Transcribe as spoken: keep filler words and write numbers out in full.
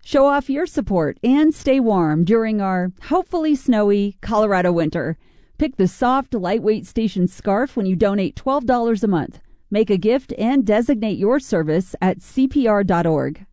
Show off your support and stay warm during our hopefully snowy Colorado winter. Pick the soft, lightweight station scarf when you donate twelve dollars a month. Make a gift and designate your service at C P R dot org.